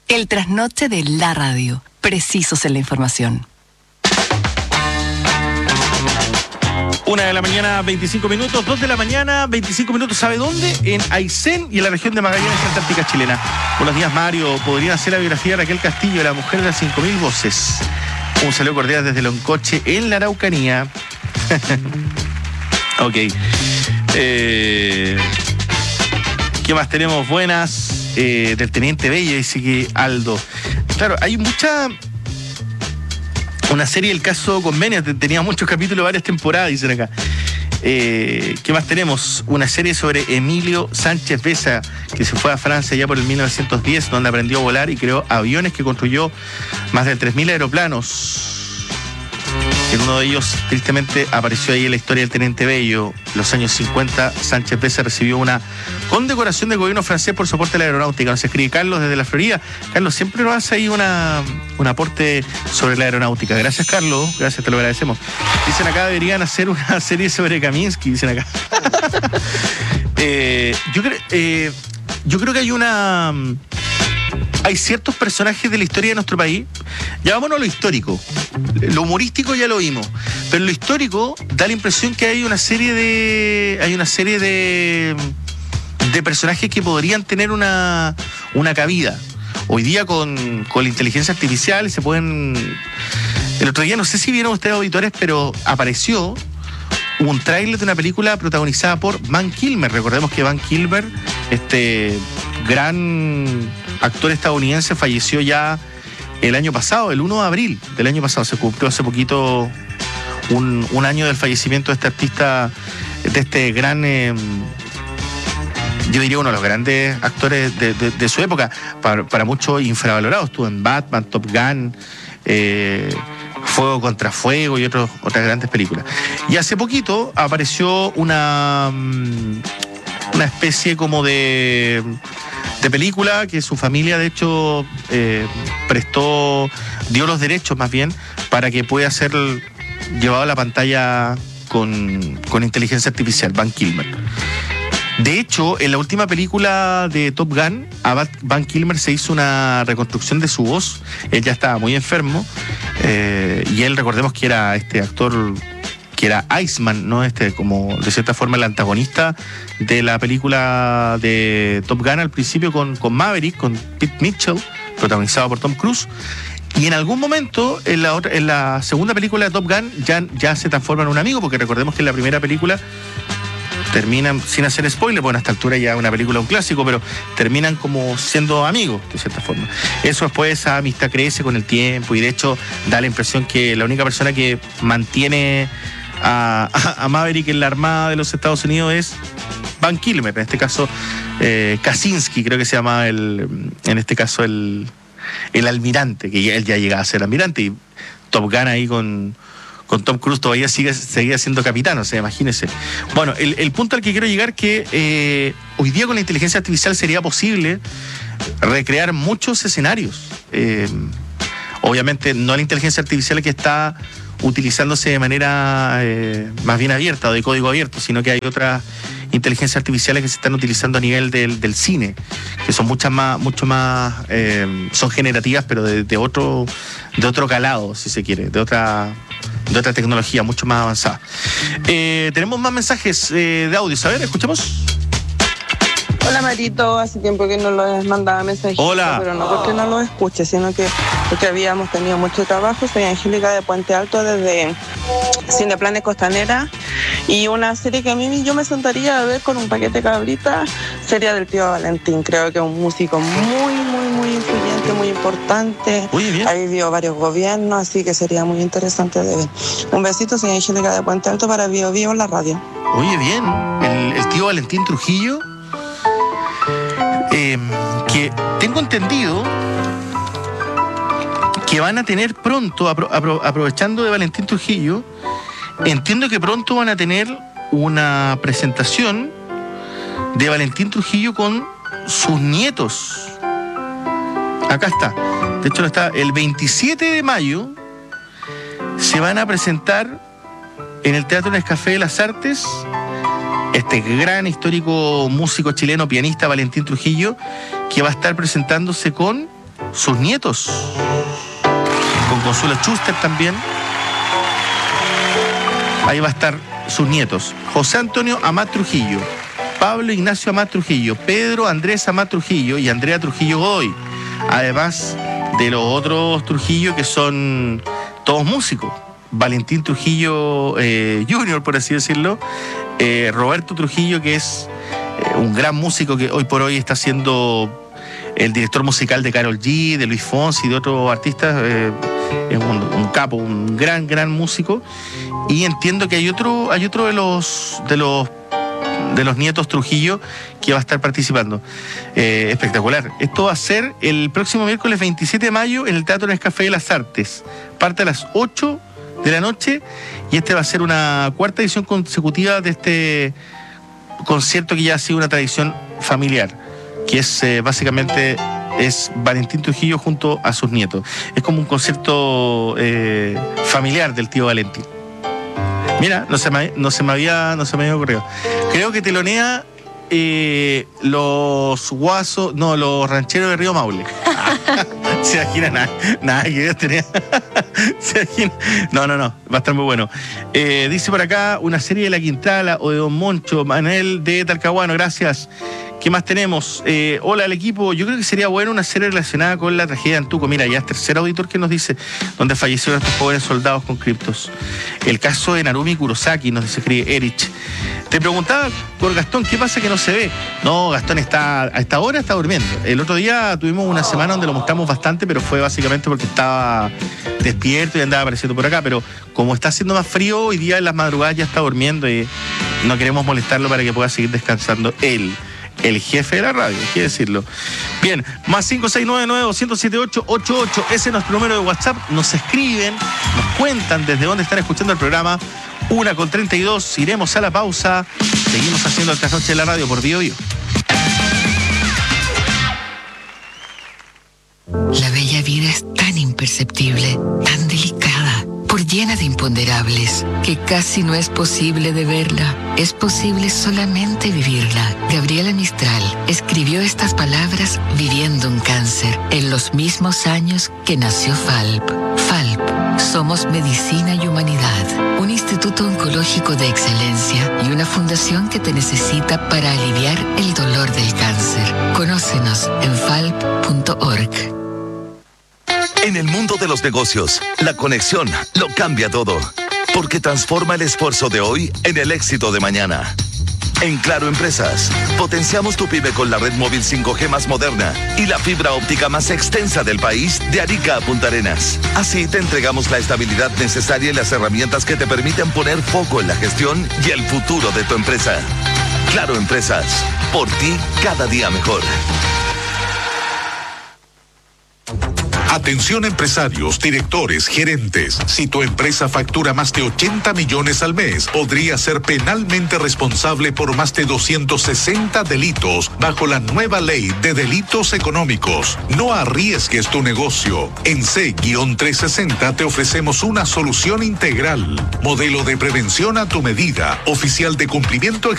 El trasnoche de la radio. Precisos en la información. 1 de la mañana, 25 minutos. 2 de la mañana, 25 minutos. ¿Sabe dónde? En Aysén y en la región de Magallanes, Antártica chilena. Buenos días, Mario. ¿Podrían hacer la biografía de Raquel Castillo, la mujer de las 5.000 voces? Un saludo cordial desde Loncoche, en la Araucanía. Ok. ¿Qué más tenemos? Buenas. Del Teniente Bello, dice que Aldo. Claro, hay una serie, El Caso Convenio, tenía muchos capítulos, varias temporadas, dicen acá. ¿Qué más tenemos? Una serie sobre Emilio Sánchez Besa, que se fue a Francia ya por el 1910, donde aprendió a volar y creó aviones que construyó más de 3.000 aeroplanos. En uno de ellos, tristemente, apareció ahí en la historia del Teniente Bello. En los años 50, Sánchez Besa recibió una condecoración del gobierno francés por soporte a la aeronáutica. Nos escribe Carlos desde la Florida. Carlos, siempre nos hace ahí un aporte sobre la aeronáutica. Gracias, Carlos. Gracias, te lo agradecemos. Dicen acá, deberían hacer una serie sobre Kaminsky, dicen acá. Yo creo que hay ciertos personajes de la historia de nuestro país. Ya vámonos a lo histórico. Lo humorístico ya lo vimos, pero lo histórico da la impresión que hay una serie de personajes que podrían tener una cabida. Hoy día con la inteligencia artificial se pueden... El otro día, no sé si vieron ustedes, auditores, pero apareció un tráiler de una película protagonizada por Val Kilmer. Recordemos que Val Kilmer, este gran actor estadounidense, falleció ya el año pasado, el 1 de abril del año pasado. Se cumplió hace poquito un año del fallecimiento de este artista, de este gran, yo diría uno de los grandes actores de su época, para muchos infravalorado. Estuvo en Batman, Top Gun, Fuego contra Fuego y otras grandes películas. Y hace poquito apareció una especie como de película que su familia, de hecho, dio los derechos más bien para que pueda ser llevado a la pantalla con inteligencia artificial, Val Kilmer. De hecho, en la última película de Top Gun, a Val Kilmer se hizo una reconstrucción de su voz. Él ya estaba muy enfermo, y él, recordemos que era este actor que era Iceman, ¿no? Como de cierta forma el antagonista de la película de Top Gun al principio con Maverick, con Pete Mitchell, protagonizado por Tom Cruise. Y en algún momento, en la segunda película de Top Gun, ya se transforma en un amigo, porque recordemos que en la primera película terminan, sin hacer spoiler, bueno, a esta altura ya es una película, un clásico, pero terminan como siendo amigos, de cierta forma. Eso después, esa amistad crece con el tiempo, y de hecho da la impresión que la única persona que mantiene a Maverick en la Armada de los Estados Unidos es Val Kilmer, en este caso Kaczynski, creo que se llama en este caso el almirante, que él ya llega a ser almirante, y Top Gun ahí con Tom Cruise todavía seguía siendo capitán, o sea, imagínense. Bueno, el punto al que quiero llegar que hoy día con la inteligencia artificial sería posible recrear muchos escenarios. Obviamente no la inteligencia artificial que está utilizándose de manera más bien abierta o de código abierto, sino que hay otras inteligencias artificiales que se están utilizando a nivel del cine, que son mucho más son generativas, pero de otro calado, si se quiere, de otra tecnología mucho más avanzada. Tenemos más mensajes de audio. A ver, escuchamos. Hola, Marito, hace tiempo que no les mandaba mensajes. Hola. Pero no porque no los escuche, sino que porque habíamos tenido mucho trabajo. Soy Angélica de Puente Alto, desde Cineplanes Costanera, y una serie que a mí yo me sentaría a ver con un paquete de cabritas sería del Tío Valentín. Creo que es un músico muy influyente, muy importante. Muy bien. Ha vivido varios gobiernos, así que sería muy interesante de ver. Un besito, soy Angélica de Puente Alto para Bio Bio en la radio. Oye, bien, el Tío Valentín Trujillo, que tengo entendido que van a tener pronto, aprovechando de Valentín Trujillo, entiendo que pronto van a tener una presentación de Valentín Trujillo con sus nietos. Acá está. De hecho, está el 27 de mayo. Se van a presentar en el Teatro Nescafé de las Artes este gran histórico músico chileno, pianista Valentín Trujillo, que va a estar presentándose con sus nietos, con Consuelo Schuster también. Ahí va a estar sus nietos: José Antonio Amat Trujillo, Pablo Ignacio Amat Trujillo, Pedro Andrés Amat Trujillo y Andrea Trujillo Godoy. Además de los otros Trujillo que son todos músicos. Valentín Trujillo Jr., por así decirlo. Roberto Trujillo, que es un gran músico que hoy por hoy está siendo el director musical de Karol G, de Luis Fonsi y de otros artistas. Es un capo, un gran músico. Y entiendo que hay otro de los nietos Trujillo que va a estar participando. Espectacular. Esto va a ser el próximo miércoles 27 de mayo en el Teatro Nescafé de las Artes. Parte a las 8 de la noche, y este va a ser una cuarta edición consecutiva de este concierto que ya ha sido una tradición familiar, que es básicamente es Valentín Trujillo junto a sus nietos. Es como un concierto familiar del tío Valentín. Mira, no se me había ocurrido. Creo que telonea los rancheros de Río Maule. Se imagina nada que Dios tenía. Se imagina. No, va a estar muy bueno. Dice por acá una serie de La Quintala o de Don Moncho, Manuel de Talcahuano, gracias. ¿Qué más tenemos? Hola al equipo, yo creo que sería bueno una serie relacionada con la tragedia de Antuco. Mira, ya es tercer auditor que nos dice, donde fallecieron estos jóvenes soldados con criptos. El caso de Narumi Kurosaki, nos dice Erich. Te preguntaba por Gastón, ¿qué pasa que no se ve? No, Gastón a esta hora está durmiendo. El otro día tuvimos una semana donde lo mostramos bastante, pero fue básicamente porque estaba despierto y andaba apareciendo por acá. Pero como está haciendo más frío, hoy día en las madrugadas ya está durmiendo y no queremos molestarlo para que pueda seguir descansando él. El jefe de la radio, hay que decirlo. Bien, más 569-207-888. Ese es nuestro número de WhatsApp. Nos escriben, nos cuentan desde dónde están escuchando el programa. 1:32. Iremos a la pausa. Seguimos haciendo el Trasnoche de la radio por Bio Bio. La bella vida es tan imperceptible, tan delicada, por llena de imponderables, que casi no es posible de verla. Es posible solamente vivirla. Gabriela Mistral escribió estas palabras viviendo un cáncer en los mismos años que nació FALP. FALP, somos medicina y humanidad, un instituto oncológico de excelencia y una fundación que te necesita para aliviar el dolor del cáncer. Conócenos en falp.org. En el mundo de los negocios, la conexión lo cambia todo, porque transforma el esfuerzo de hoy en el éxito de mañana. En Claro Empresas, potenciamos tu pyme con la red móvil 5G más moderna y la fibra óptica más extensa del país, de Arica a Punta Arenas. Así te entregamos la estabilidad necesaria y las herramientas que te permiten poner foco en la gestión y el futuro de tu empresa. Claro Empresas, por ti cada día mejor. Atención empresarios, directores, gerentes. Si tu empresa factura más de 80 millones al mes, podría ser penalmente responsable por más de 260 delitos bajo la nueva ley de delitos económicos. No arriesgues tu negocio. En C-360 te ofrecemos una solución integral. Modelo de prevención a tu medida. Oficial de cumplimiento